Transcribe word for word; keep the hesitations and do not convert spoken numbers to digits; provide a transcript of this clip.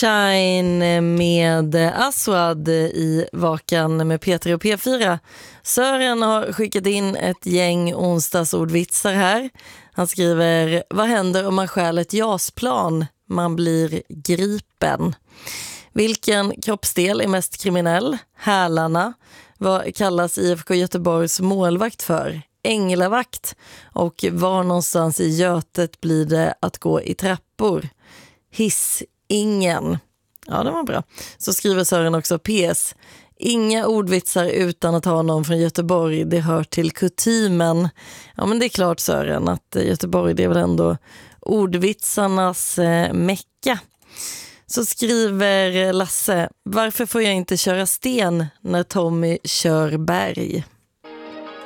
Sunshine med Aswad i Vakan med Peter och P fyra. Sören har skickat in ett gäng onsdagsordvitsar här. Han skriver: vad händer om man stjäl ett jasplan? Man blir gripen. Vilken kroppsdel är mest kriminell? Hälarna. Vad kallas I F K Göteborgs målvakt för? Änglavakt. Och var någonstans i Götet blir det att gå i trappor? Hiss ingen. Ja, det var bra. Så skriver Sören också P S. Inga ordvitsar utan att ha någon från Göteborg. Det hör till kutymen. Ja, men det är klart Sören att Göteborg, det är väl ändå ordvitsarnas eh, mecka. Så skriver Lasse: varför får jag inte köra sten när Tommy kör berg?